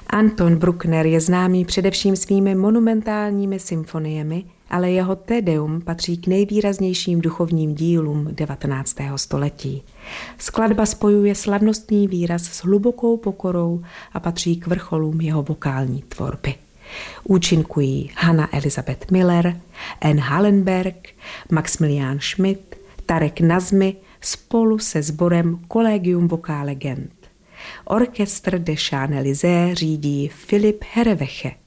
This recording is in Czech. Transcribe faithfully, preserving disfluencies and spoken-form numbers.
Anton Bruckner je známý především svými monumentálními symfoniemi, ale jeho Te Deum patří k nejvýraznějším duchovním dílům devatenáctého století. Skladba spojuje slavnostní výraz s hlubokou pokorou a patří k vrcholům jeho vokální tvorby. Účinkují Hanna Elizabeth Miller, Anne Hallenberg, Maximilian Schmidt, Tarek Nazmi spolu se sborem Collegium Vocale Gent. Orchestr des Champs-Élysées řídí Filip Herreweche.